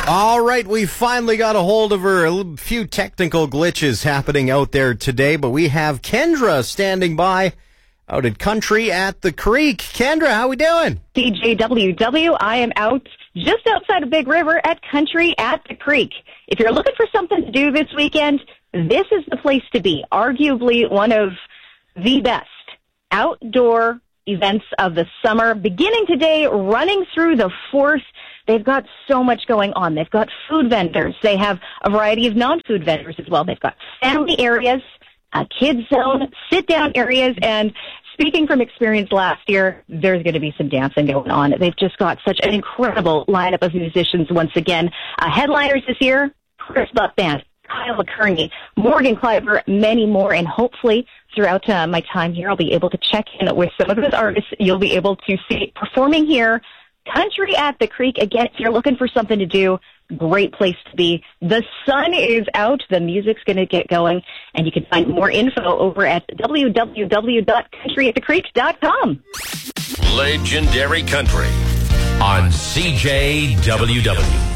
All right, we finally got a hold of her. A few technical glitches happening out there today, but we have Kendra standing by out at Country at the Creek. Kendra, how we doing? CJWW, I am out just outside of Big River at Country at the Creek. If you're looking for something to do this weekend, this is the place to be. Arguably one of the best outdoor events of the summer, beginning today, running through the 4th. They've got so much going on. They've got food vendors. They have a variety of non-food vendors as well. They've got family areas, a kids zone, sit-down areas, and speaking from experience last year, there's going to be some dancing going on. They've just got such an incredible lineup of musicians once again. Headliners this year, Chris Buck Band, Kyle McCurney, Morgan Kleiber, many more, and hopefully throughout my time here, I'll be able to check in with some of those artists you'll be able to see performing here. Country at the Creek. Again, if you're looking for something to do, great place to be. The sun is out. The music's going to get going. And you can find more info over at www.countryatthecreek.com. Legendary Country on CJWW.